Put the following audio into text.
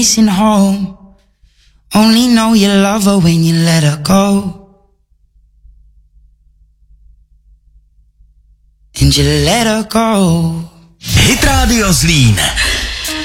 Racing home. Only know you love her when you let her go. And you let her go. Hit Radio Zlín.